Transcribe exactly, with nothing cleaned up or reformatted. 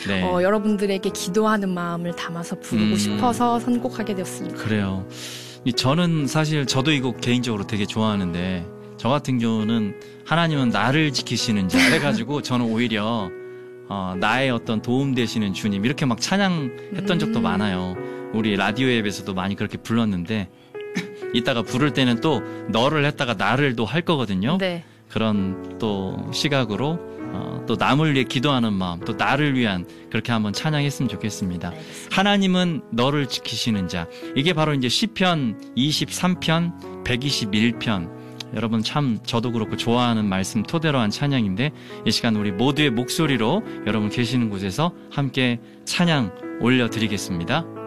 네. 어, 여러분들에게 기도하는 마음을 담아서 부르고 음. 싶어서 선곡하게 되었습니다. 그래요. 저는 사실 저도 이 곡 개인적으로 되게 좋아하는데 저 같은 경우는 하나님은 나를 지키시는 자 해가지고 저는 오히려 어, 나의 어떤 도움 되시는 주님 이렇게 막 찬양했던 음. 적도 많아요. 우리 라디오 앱에서도 많이 그렇게 불렀는데 이따가 부를 때는 또 너를 했다가 나를도 할 거거든요. 네. 그런 또 시각으로 어, 또 남을 위해 기도하는 마음, 또 나를 위한 그렇게 한번 찬양했으면 좋겠습니다. 알겠습니다. 하나님은 너를 지키시는 자. 이게 바로 이제 시편 이십삼 편, 백이십일 편. 여러분 참 저도 그렇고 좋아하는 말씀 토대로 한 찬양인데 이 시간 우리 모두의 목소리로 여러분 계시는 곳에서 함께 찬양 올려드리겠습니다.